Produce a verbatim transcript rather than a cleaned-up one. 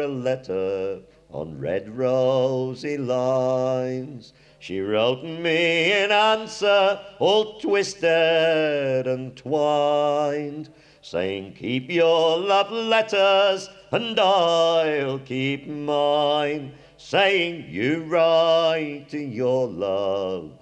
a letter on red rosy lines. She wrote me in answer, all twisted and twined, saying, keep your love letters and I'll keep mine, saying, you write your love